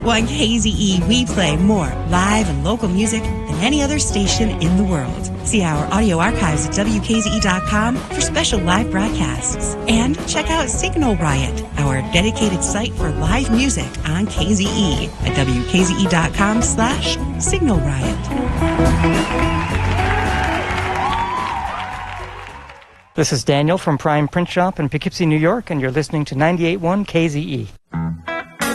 On KZE, we play more live and local music than any other station in the world. See our audio archives at WKZE.com for special live broadcasts. And check out Signal Riot, our dedicated site for live music on KZE at WKZE.com/Signal Riot. This is Daniel from Prime Print Shop in Poughkeepsie, New York, and you're listening to 98.1 KZE.